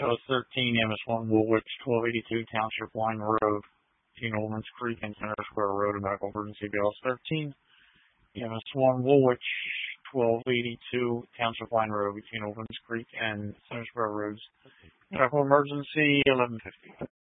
13 MS1 Woolwich, 1282 Township Line Road, between Oldman's Creek and Center Square Road, a medical emergency. BLS 13 MS1 Woolwich, 1282 Township Line Road, between Oldman's Creek and Center Square Roads, medical emergency. 1150.